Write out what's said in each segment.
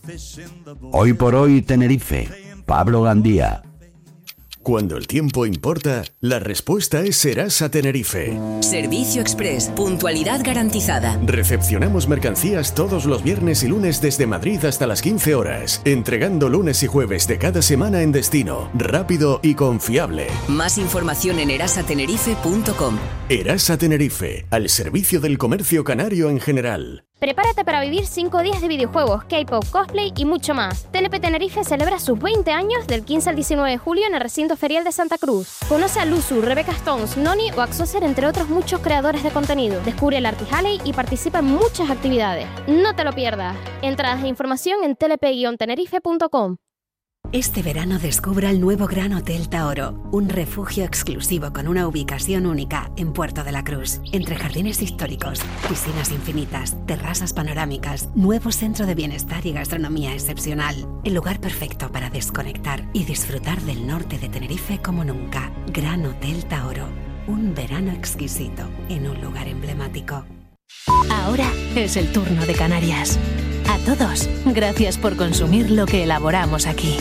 Hoy por hoy Tenerife. Pablo Gandía. Cuando el tiempo importa, la respuesta es Serasa Tenerife. Servicio Express, puntualidad garantizada. Recepcionamos mercancías todos los viernes y lunes desde Madrid hasta las 15 horas, entregando lunes y jueves de cada semana en destino, rápido y confiable. Más información en erasatenerife.com. Erasa Tenerife, al servicio del comercio canario en general. Prepárate para vivir 5 días de videojuegos, K-pop, cosplay y mucho más. TLP Tenerife celebra sus 20 años del 15 al 19 de julio en el recinto ferial de Santa Cruz. Conoce a Luzu, Rebecca Stones, Noni o Axoser, entre otros muchos creadores de contenido. Descubre el Arty Halley y participa en muchas actividades. No te lo pierdas. Entradas e información en tlp-tenerife.com. Este verano descubra el nuevo Gran Hotel Taoro, un refugio exclusivo con una ubicación única en Puerto de la Cruz, entre jardines históricos, piscinas infinitas, terrazas panorámicas, nuevo centro de bienestar y gastronomía excepcional. El lugar perfecto para desconectar y disfrutar del norte de Tenerife como nunca. Gran Hotel Taoro, un verano exquisito en un lugar emblemático. Ahora es el turno de Canarias. A todos, gracias por consumir lo que elaboramos aquí.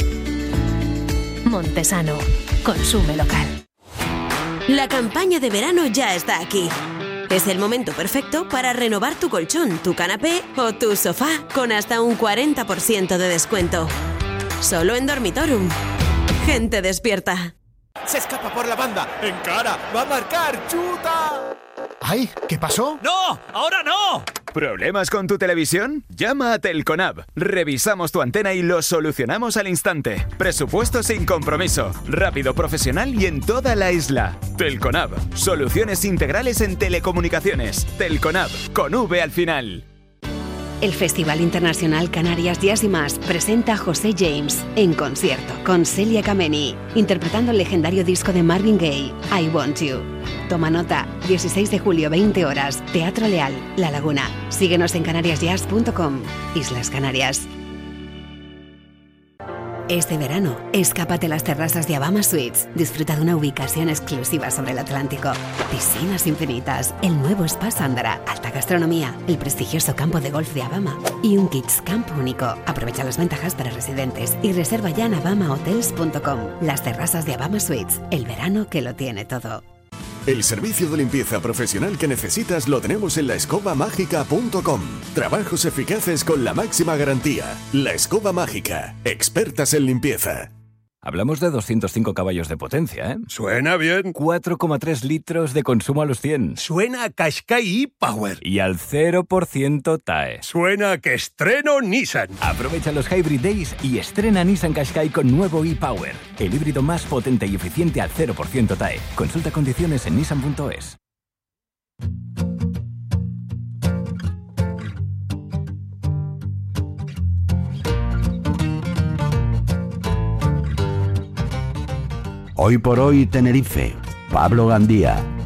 Montesano, consume local. La campaña de verano ya está aquí. Es el momento perfecto para renovar tu colchón, tu canapé o tu sofá con hasta un 40% de descuento. Solo en Dormitorum. Gente despierta. Se escapa por la banda. Encara. Va a marcar. ¡Chuta! ¡Ay! ¿Qué pasó? ¡No! ¡Ahora no! ¿Problemas con tu televisión? Llama a Telconab. Revisamos tu antena y lo solucionamos al instante. Presupuesto sin compromiso. Rápido, profesional y en toda la isla. Telconab. Soluciones integrales en telecomunicaciones. Telconab. Con V al final. El Festival Internacional Canarias Jazz y Más presenta a José James en concierto con Celia Kameni, interpretando el legendario disco de Marvin Gaye, I Want You. Toma nota, 16 de julio, 20 horas, Teatro Leal, La Laguna. Síguenos en canariasjazz.com. Islas Canarias. Este verano, escápate a las terrazas de Abama Suites. Disfruta de una ubicación exclusiva sobre el Atlántico. Piscinas infinitas, el nuevo Spa Sandara, alta gastronomía, el prestigioso campo de golf de Abama y un Kids Camp único. Aprovecha las ventajas para residentes y reserva ya en abamahotels.com. Las terrazas de Abama Suites, el verano que lo tiene todo. El servicio de limpieza profesional que necesitas lo tenemos en laescobamágica.com. Trabajos eficaces con la máxima garantía. La Escoba Mágica, expertas en limpieza. Hablamos de 205 caballos de potencia, ¿eh? Suena bien. 4,3 litros de consumo a los 100. Suena a Qashqai e-Power. Y al 0% TAE. Suena a que estreno Nissan. Aprovecha los Hybrid Days y estrena Nissan Qashqai con nuevo e-Power. El híbrido más potente y eficiente al 0% TAE. Consulta condiciones en nissan.es. Hoy por hoy Tenerife. Pablo Gandía.